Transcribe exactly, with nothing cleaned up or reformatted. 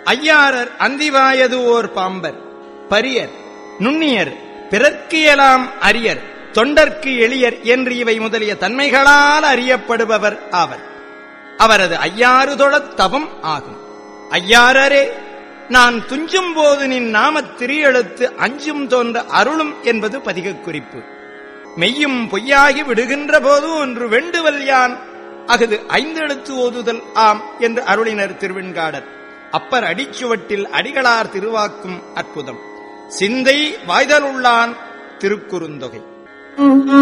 ஐயாரர் அந்திவாயது ஓர் பாம்பர், barrier, நுண்ணியர், பிறர்க்கு எலாம் arrear, தொண்டர்க்கு எளியர் என்று இவை முதலிய தன்மைகளால் அறியப்படுபவர் ஆவர். அவரது ஐயாறு தொழத் தவம் ஆகும். ஐயாரரே, நான் துஞ்சும் போது நின் நாமத் திரியெழுத்து அஞ்சும் தோன்ற அருளும் என்பது பதிகக் குறிப்பு. மெய்யும் பொய்யாகி விடுகின்ற போது ஒன்று வெண்டுவல் யான் அஃது ஐந்தெழுத்து ஓதுதல் ஆம் என்று அருளினர் திருவெண்காடர். அப்பர் அடிச்சுவட்டில் அடிகளார் திருவாக்கும் அற்புதம். சிந்தை வாய்தலுள்ளான் திருக்குறுந்தொகை.